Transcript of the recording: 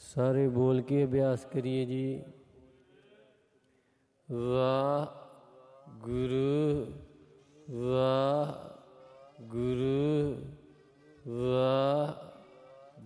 सारे बोल के अभ्यास करिए जी। वाह गुरु, वाह गुरु, वाह